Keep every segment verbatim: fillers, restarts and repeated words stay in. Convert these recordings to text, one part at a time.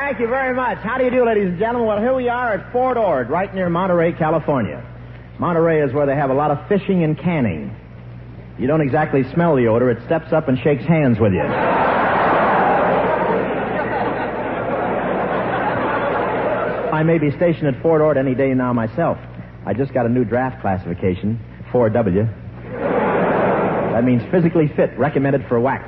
Thank you very much. How do you do, ladies and gentlemen? Well, here we are at Fort Ord, right near Monterey, California. Monterey is where they have a lot of fishing and canning. You don't exactly smell the odor. It steps up and shakes hands with you. I may be stationed at Fort Ord any day now myself. I just got a new draft classification, four W. That means physically fit, recommended for wax.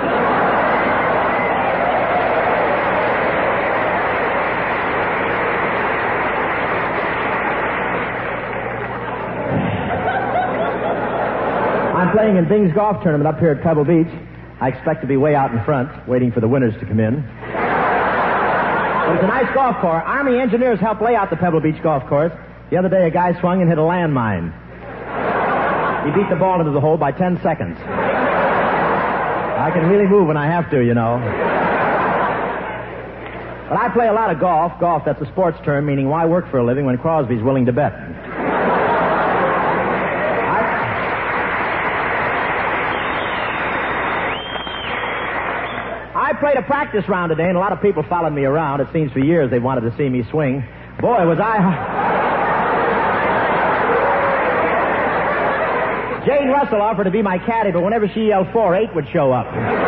I'm playing in Bing's golf tournament up here at Pebble Beach. I expect to be way out in front, waiting for the winners to come in. But it's a nice golf course. Army engineers helped lay out the Pebble Beach golf course. The other day, a guy swung and hit a landmine. He beat the ball into the hole by ten seconds. I can really move when I have to, you know. But I play a lot of golf. Golf, that's a sports term, meaning why work for a living when Crosby's willing to bet? I played a practice round today, and a lot of people followed me around. It seems for years they wanted to see me swing. Boy, was I... Jane Russell offered to be my caddy, but whenever she yelled four, eight would show up.